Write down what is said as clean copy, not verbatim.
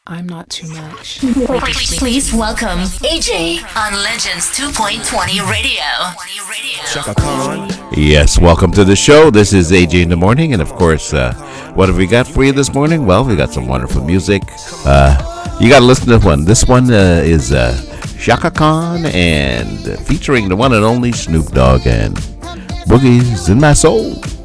I'm not too much. Please welcome AJ on Legends 2.20 Radio. Chaka Khan. Yes, welcome to the show. This is AJ in the morning, and of course, what have we got for you this morning? Well, we got some wonderful music. You got to listen to one. This one is Chaka Khan and featuring the one and only Snoop Dogg and Boogie's in My Soul.